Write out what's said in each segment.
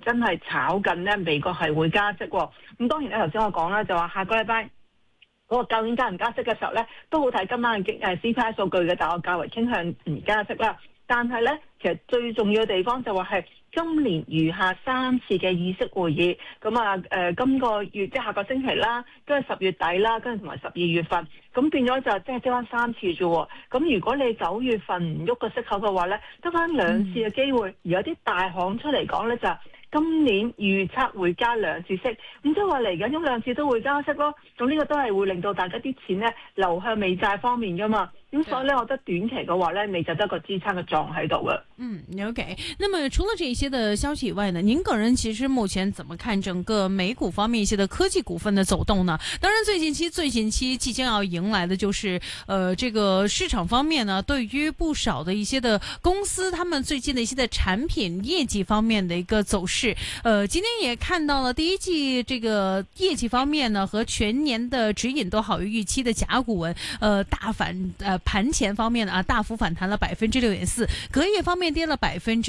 真係炒緊咧美國係會加息喎。咁當然咧頭先我講啦，就話下個禮拜嗰個究竟加唔加息嘅時候咧，都好睇今晚嘅CPI 數據嘅，但我較為傾向唔加息啦。但係咧，其實最重要嘅地方就話係今年餘下3次嘅議息會議，咁啊今個月即係下個星期啦，跟住10月底啦，跟住同埋12月份，咁變咗就即係得翻3次啫喎。咁如果你9月份唔喐個息口嘅話咧，得翻2次嘅機會，而有啲大行出嚟講咧就今年預測會加2次息，咁即係話嚟緊咁2次都會加息咯。咁呢個都係會令到大家啲錢咧流向美債方面噶嘛。咁所以呢，我覺得短期嘅話呢，美債都有個支撐嘅狀喺度嘅。 OK。那麼除了這些的消息以外呢，您個人其實目前怎麼看整個美股方面一些的科技股份的走動呢？當然最近期即將要迎來的就是這個市場方面呢，對於不少的一些的公司，他們最近的一些的產品業績方面的一個走勢。今天也看到了第一季這個業績方面呢，和全年的指引都好於預期的甲骨文，盤前方面啊，大幅反彈了6.4%，隔夜方面跌了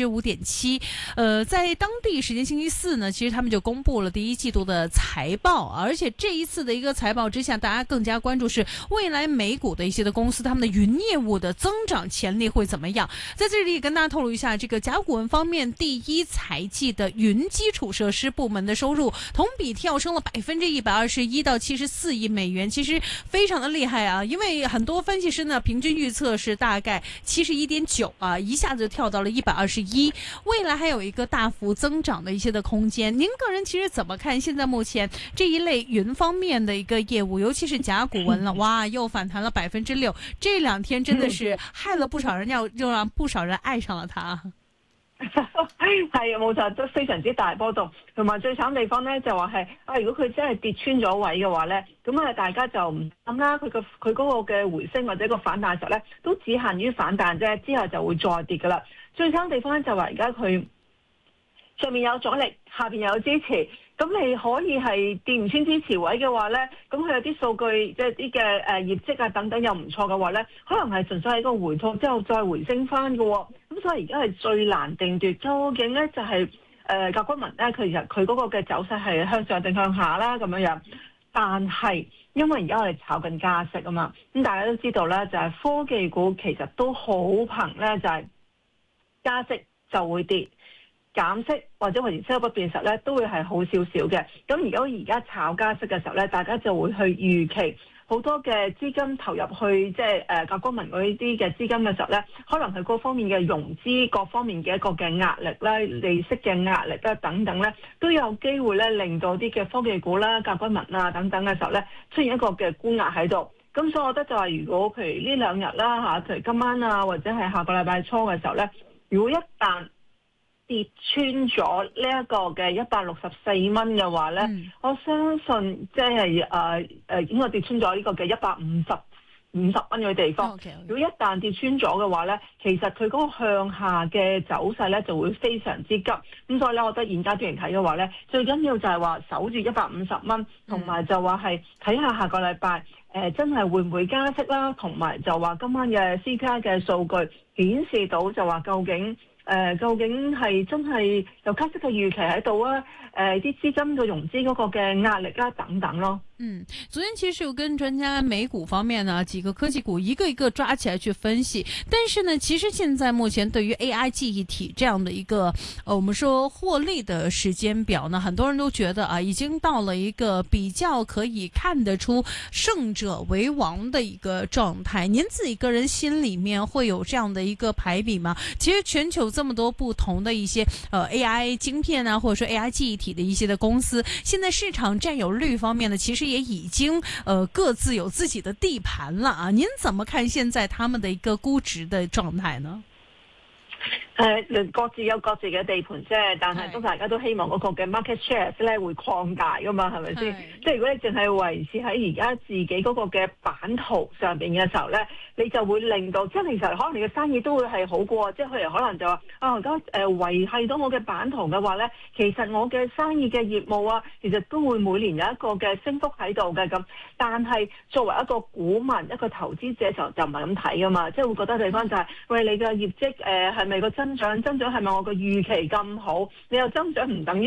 5.7%。在當地時間星期四呢，其實他們就公布了第一季度的財報，而且這一次的一個財報之下，大家更加關注是未來美股的一些的公司，他們的雲業務的增長潛力會怎麼樣？在這裏跟大家透露一下，這個甲骨文方面第一財季的雲基礎設施部門的收入同比跳升了121%到74億美元，其實非常的厲害啊！因為很多分析師呢，平均預測是大概71.9啊，一下子就跳到了121，未來還有一個大幅增長的一些的空間。您個人其實怎麼看現在目前這一類雲方面的一個業務，尤其是甲骨文了，哇，又反彈了6%，這2天真的是害了不少人，又讓不少人愛上了它。 係冇錯，都非常之大波動，同埋最慘地方咧就話係如果佢真係跌穿咗位嘅話咧，咁大家就唔諗啦，佢嗰個嘅回升或者個反彈嘅時候咧，都只限於反彈啫，之後就會再跌噶啦。最慘地方咧就話而家佢上面有阻力，下邊又有支持。咁你可以係跌唔穿支持位嘅話咧，咁佢有啲數據即係啲嘅業績啊等等又唔錯嘅話咧，可能係純粹係一個回吐之後再回升翻嘅喎。咁所以而家係最難定奪究竟咧就係甲骨文咧，其實佢嗰個嘅走勢係向上定向下啦咁樣。但係因為而家我哋炒緊加息啊嘛，咁大家都知道咧，就係科技股其實都好憑咧，就係加息就會跌。減息或者維持息口不變實咧，都會係好少少嘅。咁而家炒加息嘅時候咧，大家就會去預期好多嘅資金投入去即係甲骨文嗰啲嘅資金嘅時候咧，可能係各方面嘅融資、各方面嘅一個嘅壓力啦、利息嘅壓力啦等等咧，都有機會咧令到啲嘅科技股啦、甲骨文啊等等嘅時候咧出現一個嘅沽壓喺度。咁所以我覺得就係如果譬如呢2日啦譬如今晚啊或者係下個禮拜初嘅時候咧，如果一旦跌穿咗呢一個嘅164蚊嘅話咧，我相信即係應該跌穿咗呢個嘅150蚊嘅地方。如果一旦跌穿咗嘅話咧，其實佢嗰個向下嘅走勢咧就會非常之急。咁所以咧，我覺得現階段嚟睇嘅話咧，最緊要就係話守住150蚊，同埋就話係睇下個禮拜真係會唔會加息啦，同埋就話今晚嘅 CPI 嘅數據顯示到就話究竟係真係有加息嘅預期喺度啊？啲資金嘅融資嗰個嘅壓力啦等等咯。 昨天其實有跟專家美股方面呢幾個科技股一個一個抓起來去分析，但是呢，其實現在目前對於 AI 記憶體這樣的一個我們說獲利的時間表呢，很多人都覺得啊，已經到了一個比較可以看得出勝者為王的一個狀態。您自己個人心裏面會有這樣的一個排比嗎？其實全球這麼多不同的一些AI 晶片啊，或者說 AI 記憶體的一些的公司，現在市場佔有率方面呢，其實也已經各自有自己的地盤了啊！您怎麼看現在他們的一個估值的狀態呢？ 各自有各自嘅地盤啫，但係都大家都希望嗰個嘅 market share 咧會擴大噶嘛，係咪先？即係如果你淨係維持喺而家自己嗰個嘅版圖上邊嘅時候咧，你就會令到即係其實可能你嘅生意都會係好過，即係佢哋可能就話而家維繫到我嘅版圖嘅話咧，其實我嘅生意嘅業務啊，其實都會每年有一個嘅升幅喺度嘅咁。但係作為一個股民、一個投資者就唔係咁睇噶嘛，即係會覺得地方就係喂，你嘅業績係咪個增長係咪我個預期咁好？你又增長唔等於